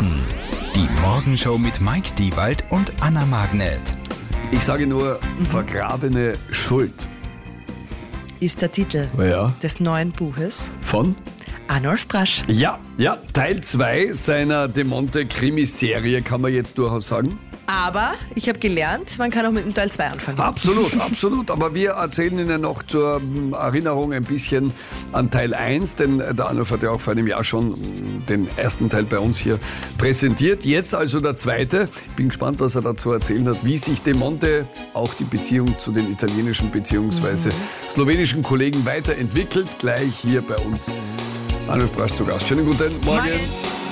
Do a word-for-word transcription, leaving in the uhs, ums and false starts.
Minuten. Die Morgenshow mit Mike Diewald und Anna Magnet. Ich sage nur, vergrabene Schuld. Ist der Titel Ja. des neuen Buches Von? Arnulf Brasch. Ja, ja, Teil zwei seiner Demonte-Krimiserie, kann man jetzt durchaus sagen. Aber ich habe gelernt, man kann auch mit dem Teil zwei anfangen. Absolut, absolut. Aber wir erzählen Ihnen noch zur ähm, Erinnerung ein bisschen an Teil eins, denn der Arnulf hat ja auch vor einem Jahr schon ähm, den ersten Teil bei uns hier präsentiert. Jetzt also der zweite. Ich bin gespannt, was er dazu erzählen hat, wie sich Demonte, auch die Beziehung zu den italienischen bzw. slowenischen Kollegen weiterentwickelt. Gleich hier bei uns. Arnulf Brasch zu Gast. Schönen guten Morgen. Morgen.